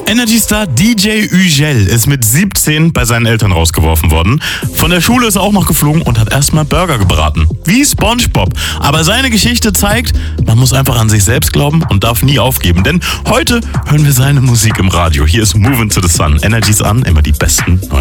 Energy-Star DJ Ugel ist mit 17 bei seinen Eltern rausgeworfen worden. Von der Schule ist er auch noch geflogen und hat erstmal Burger gebraten. Wie SpongeBob. Aber seine Geschichte zeigt, man muss einfach an sich selbst glauben und darf nie aufgeben. Denn heute hören wir seine Musik im Radio. Hier ist Movin' to the Sun. Energy's an, immer die besten neuen